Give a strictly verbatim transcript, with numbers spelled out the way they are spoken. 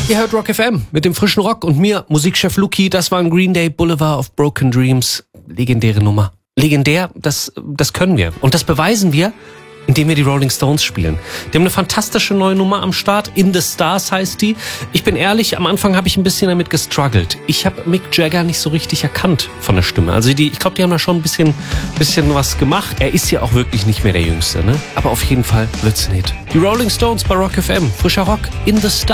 Ihr hört Rock F M mit dem frischen Rock und mir, Musikchef Luki. Das war ein Green Day Boulevard of Broken Dreams. Legendäre Nummer. Legendär, das, das können wir. Und das beweisen wir, indem wir die Rolling Stones spielen. Die haben eine fantastische neue Nummer am Start. In the Stars heißt die. Ich bin ehrlich, am Anfang habe ich ein bisschen damit gestruggelt. Ich habe Mick Jagger nicht so richtig erkannt von der Stimme. Also die, ich glaube, die haben da schon ein bisschen, bisschen was gemacht. Er ist ja auch wirklich nicht mehr der Jüngste, ne? Aber auf jeden Fall wird's ein Hit. Die Rolling Stones bei Rock F M. Frischer Rock in the Stars.